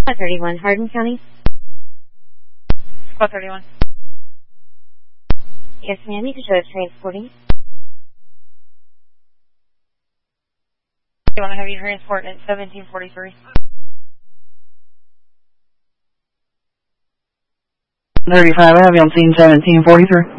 31, Hardin County. Squad 31. Yes, ma'am. You can show us transporting. You want to have you transport at 1743? 35, I have you on scene 1743.